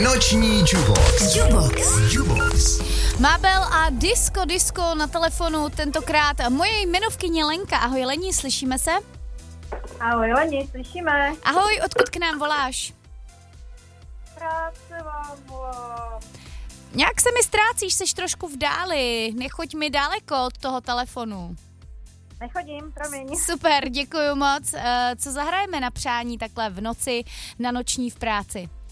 Noční Jubox. Mabel a Disco na telefonu, tentokrát moje jmenovkyně Lenka. Ahoj Leni, slyšíme se? Ahoj Leni, slyšíme. Ahoj, odkud k nám voláš? Práce vám volám. Nějak se mi ztrácíš, seš trošku v dáli, nechoď mi daleko od toho telefonu. Nechodím, promiň. Super, děkuju moc. Co zahrajeme na přání takhle v noci, na noční v práci?